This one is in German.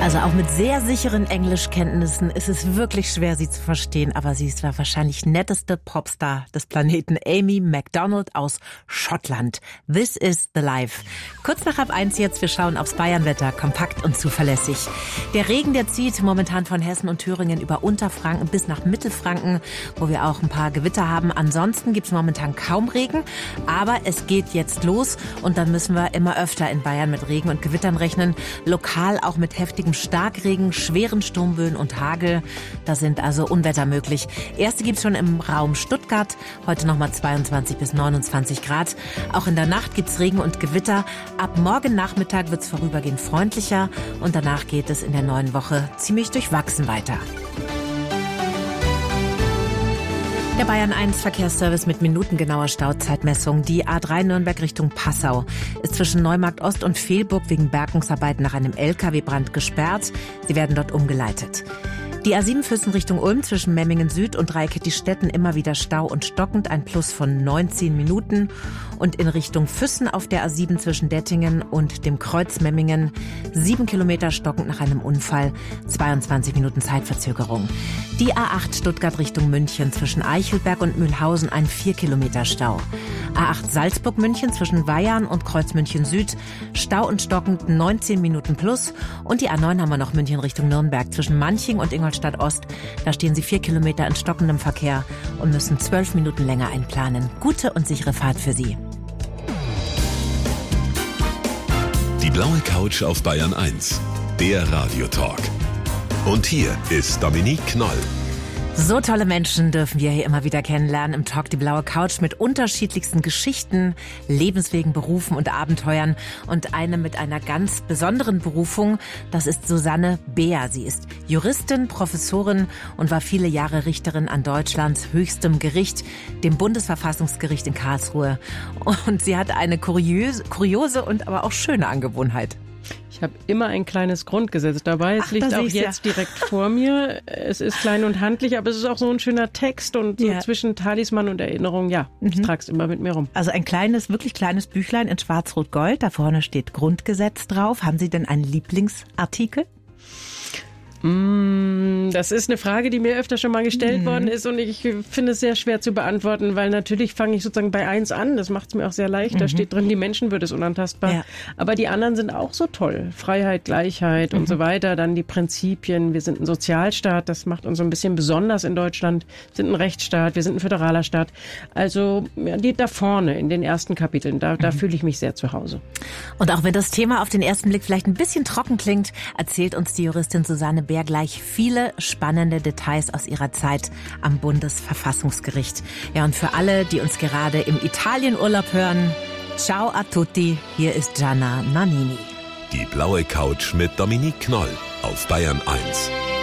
Also auch mit sehr sicheren Englischkenntnissen ist es wirklich schwer, sie zu verstehen. Aber sie ist der wahrscheinlich netteste Popstar des Planeten, Amy Macdonald aus Schottland. This is the life. Kurz nach 1:30 jetzt, wir schauen aufs Bayernwetter, kompakt und zuverlässig. Der Regen, der zieht momentan von Hessen und Thüringen über Unterfranken bis nach Mittelfranken, wo wir auch ein paar Gewitter haben. Ansonsten gibt's momentan kaum Regen, aber es geht jetzt los und dann müssen wir immer öfter in Bayern mit Regen und Gewittern rechnen. Lokal auch mit heftigem Starkregen, schweren Sturmböen und Hagel. Da sind also Unwetter möglich. Erste gibt's schon im Raum Stuttgart. Heute nochmal 22 bis 29 Grad. Auch in der Nacht gibt's Regen und Gewitter. Ab morgen Nachmittag wird's vorübergehend freundlicher. Und danach geht es in der neuen Woche ziemlich durchwachsen weiter. Der Bayern 1 Verkehrsservice mit minutengenauer Stauzeitmessung. Die A3 Nürnberg Richtung Passau ist zwischen Neumarkt Ost und Fehlburg wegen Bergungsarbeiten nach einem LKW-Brand gesperrt. Sie werden dort umgeleitet. Die A7 Füssen Richtung Ulm zwischen Memmingen Süd und Dreieckettistetten immer wieder Stau und stockend, ein Plus von 19 Minuten. Und in Richtung Füssen auf der A7 zwischen Dettingen und dem Kreuz Memmingen 7 Kilometer stockend nach einem Unfall, 22 Minuten Zeitverzögerung. Die A8 Stuttgart Richtung München zwischen Eichelberg und Mühlhausen ein 4 Kilometer Stau. A8 Salzburg München zwischen Weyarn und Kreuz München Süd, Stau und stockend 19 Minuten plus. Und die A9 haben wir noch München Richtung Nürnberg zwischen Manching und Ingolstadt Ost. Da stehen sie 4 Kilometer in stockendem Verkehr und müssen 12 Minuten länger einplanen. Gute und sichere Fahrt für Sie. Die blaue Couch auf Bayern 1, der Radiotalk. Und hier ist Dominique Knoll. So tolle Menschen dürfen wir hier immer wieder kennenlernen im Talk Die blaue Couch mit unterschiedlichsten Geschichten, Lebenswegen, Berufen und Abenteuern. Und eine mit einer ganz besonderen Berufung, das ist Susanne Beer. Sie ist Juristin, Professorin und war viele Jahre Richterin an Deutschlands höchstem Gericht, dem Bundesverfassungsgericht in Karlsruhe. Und sie hat eine kuriose und aber auch schöne Angewohnheit. Ich habe immer ein kleines Grundgesetz dabei. Es liegt auch jetzt direkt vor mir. Es ist klein und handlich, aber es ist auch so ein schöner Text und so zwischen Talisman und Erinnerung. Ja, ich trage es immer mit mir rum. Also ein kleines, wirklich kleines Büchlein in Schwarz-Rot-Gold. Da vorne steht Grundgesetz drauf. Haben Sie denn einen Lieblingsartikel? Das ist eine Frage, die mir öfter schon mal gestellt worden ist und ich finde es sehr schwer zu beantworten, weil natürlich fange ich sozusagen bei 1 an, das macht es mir auch sehr leicht, da steht drin, die Menschenwürde ist unantastbar, aber die anderen sind auch so toll, Freiheit, Gleichheit und so weiter, dann die Prinzipien, wir sind ein Sozialstaat, das macht uns so ein bisschen besonders in Deutschland, wir sind ein Rechtsstaat, wir sind ein föderaler Staat, also die da vorne in den ersten Kapiteln, da fühle ich mich sehr zu Hause. Und auch wenn das Thema auf den ersten Blick vielleicht ein bisschen trocken klingt, erzählt uns die Juristin Susanne Beer gleich viele spannende Details aus ihrer Zeit am Bundesverfassungsgericht. Ja, und für alle, die uns gerade im Italienurlaub hören, ciao a tutti, hier ist Gianna Nannini. Die blaue Couch mit Dominique Knoll auf Bayern 1.